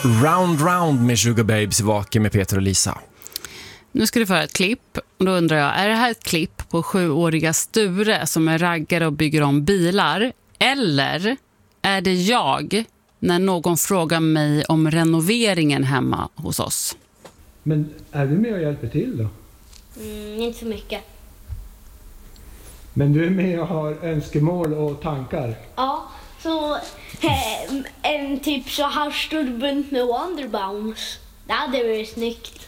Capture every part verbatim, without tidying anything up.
Round Round med Sugar Babes i Vaken med Peter och Lisa. Nu ska du få ett klipp. Och då undrar jag, är det här ett klipp på sjuåriga Sture som är raggare och bygger om bilar? Eller är det jag när någon frågar mig om renoveringen hemma hos oss? Men är du med och hjälper till då? Mm, inte så mycket. Men du är med och har önskemål och tankar? Ja, så eh, en typ så här stor bunt med Wonderbounce. Det hade varit snyggt.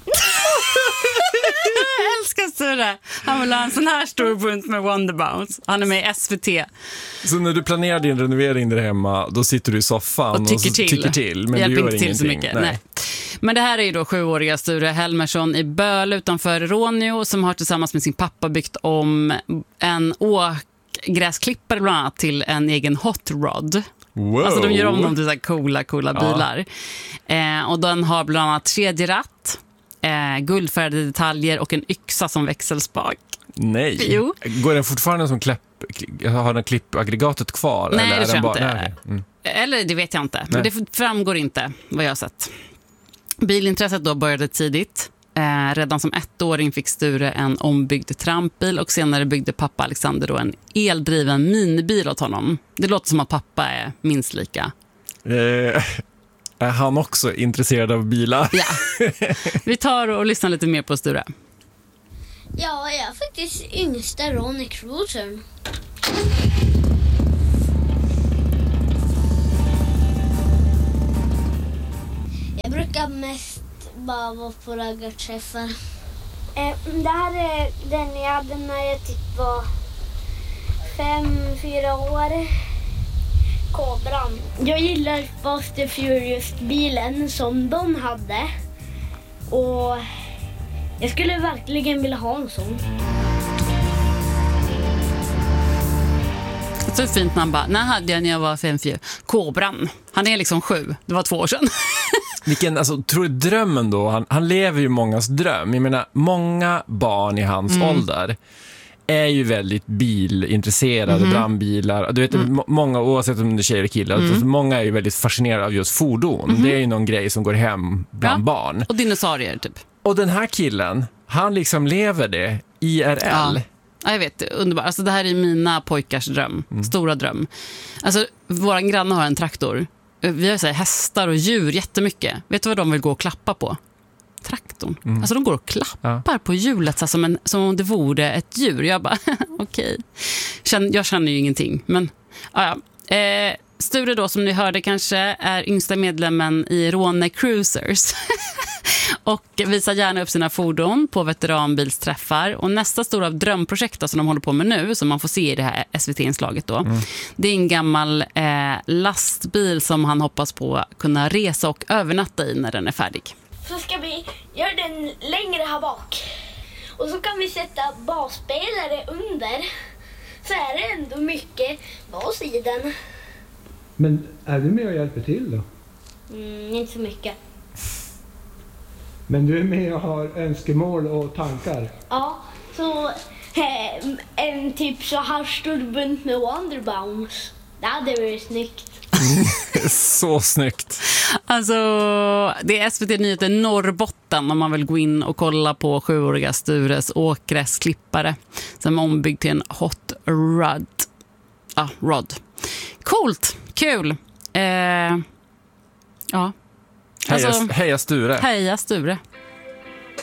Jag älskar Sture. Han vill ha en sån här stor bunt med Wonderbounce. Han är med i S V T. Så när du planerar din renovering där hemma, då sitter du i soffan och tycker och till. tycker till men Hjälper du gör inte till ingenting. så mycket. Nej. Nej. Men det här är ju då sjuåriga Sture Helmersson i Böl utanför Råneå som har tillsammans med sin pappa byggt om en ågräsklippare bland annat till en egen hot rod. Wow. Alltså de gör om dem till så här coola, coola Ja. bilar. Eh, och den har bland annat tredje ratt, eh, guldfärgade detaljer och en yxa som växelspak. Nej. Jo. Går den fortfarande som klipp, har den klippaggregatet kvar? Nej, eller det är tror den jag bara, inte. nej. Mm. Eller det vet jag inte. Nej. Men det framgår inte vad jag har sett. Bilintresset då började tidigt. Eh, redan som ettåring fick Sture en ombyggd trampbil och senare byggde pappa Alexander då en eldriven minibil åt honom. Det låter som att pappa är minst lika. Eh, är han också intresserad av bilar? Ja. Vi tar och lyssnar lite mer på Sture. Ja, jag är faktiskt yngsta Ronny Cruiser. Jag brukar mest bara vara på raggarträffar. Eh, det här är den jag hade när jag typ var fem, fyra år. Kobran. Jag gillar Fast and Furious-bilen som de hade. Och jag skulle verkligen vilja ha en sån. Så fint när han bara, när hade jag när jag var fem, fyra? Kobran. Han är liksom sju. Det var två år sedan. Vilken, alltså, tror du drömmen då? Han, han lever ju mångas dröm. Jag menar, många barn i hans mm. ålder är ju väldigt bilintresserade, mm. brandbilar. Du vet, mm. må- många, oavsett om det är tjejer eller killar, mm. många är ju väldigt fascinerade av just fordon. Mm. Det är ju någon grej som går hem bland ja. barn. Och dinosaurier typ. Och den här killen, han liksom lever det I R L. Ja. Ja, jag vet, underbart. Alltså det här är mina pojkars dröm, mm. stora dröm. Alltså, våran granne har en traktor. Vi har så här, hästar och djur jättemycket. Vet du vad de vill gå och klappa på? Traktorn. Mm. Alltså de går och klappar ja. på hjulet så som, en, som om det vore ett djur. Jag bara, okej. Okay. Jag känner ju ingenting. Men, ja, ja. Eh, Sture då, som ni hörde kanske, är yngsta medlemmen i Råne Cruisers. Och visar gärna upp sina fordon på veteranbilsträffar. Och nästa stora drömprojekt då, som de håller på med nu, som man får se i det här S V T-inslaget då, mm. det är en gammal eh, lastbil som han hoppas på kunna resa och övernatta i när den är färdig. Så ska vi göra den längre här bak. Och så kan vi sätta basspelare under. Så är det ändå mycket bas i den. Men är du med och hjälper till då? Mm, inte så mycket. Men du är med och har önskemål och tankar? Ja, så eh, en typ så här stor bunt med Wonderbounce. Det hade varit snyggt. Så snyggt. Alltså, det är S V T-nyheter Norrbotten om man vill gå in och kolla på sjuåriga Stures åkgräsklippare som är ombyggd till en hot rod. Ja, rod. Coolt, kul. Eh, ja. Heja, alltså, heja Sture. Heja Sture.